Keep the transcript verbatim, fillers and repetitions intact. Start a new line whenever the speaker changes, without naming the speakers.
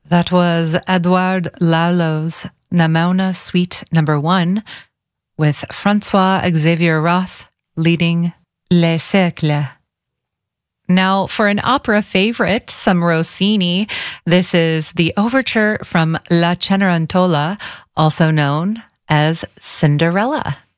That was Edouard Lalo's Nimona Suite Number One, with Francois Xavier Roth leading Les Siècles. Now, for an opera favorite, some Rossini, this is the overture from La Cenerentola, also known as Cinderella.